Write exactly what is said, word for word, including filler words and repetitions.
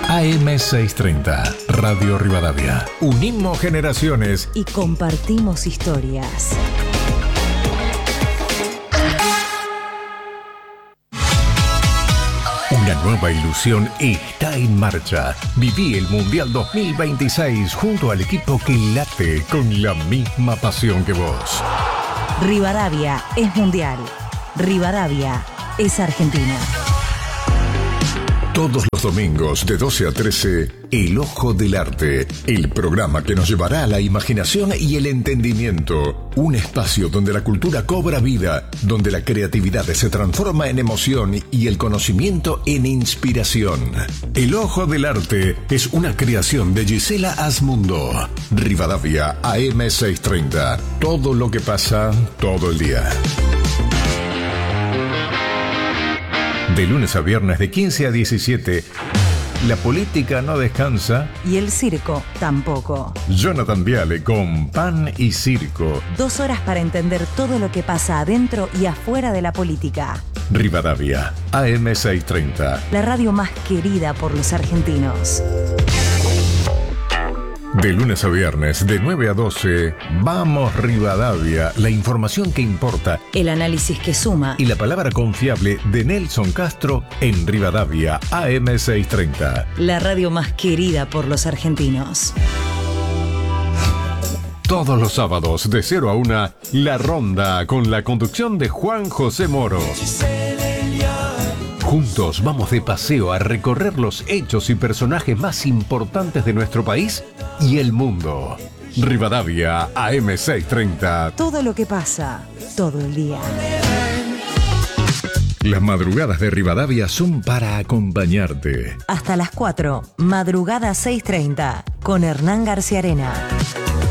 A M seiscientos treinta, Radio Rivadavia. Unimos generaciones y compartimos historias. Una nueva ilusión está en marcha. Viví el Mundial dos mil veintiséis junto al equipo que late con la misma pasión que vos. Rivadavia es mundial. Rivadavia es Argentina. Todos los domingos de doce a trece, El Ojo del Arte, el programa que nos llevará a la imaginación y el entendimiento. Un espacio donde la cultura cobra vida, donde la creatividad se transforma en emoción y el conocimiento en inspiración. El Ojo del Arte es una creación de Gisela Asmundo. Rivadavia A M seiscientos treinta. Todo lo que pasa todo el día. De lunes a viernes de quince a diecisiete, la política no descansa. Y el circo tampoco. Jonathan Viale con Pan y Circo. Dos horas para entender todo lo que pasa adentro y afuera de la política. Rivadavia, A M seiscientos treinta. La radio más querida por los argentinos. De lunes a viernes, de nueve a doce, Vamos Rivadavia, la información que importa. El análisis que suma. Y la palabra confiable de Nelson Castro en Rivadavia, A M seiscientos treinta. La radio más querida por los argentinos. Todos los sábados, de cero a una, La Ronda, con la conducción de Juan José Moro. Juntos vamos de paseo a recorrer los hechos y personajes más importantes de nuestro país y el mundo. Rivadavia, A M seiscientos treinta. Todo lo que pasa, todo el día. Las madrugadas de Rivadavia son para acompañarte. Hasta las cuatro, Madrugada seiscientos treinta, con Hernán García Arena.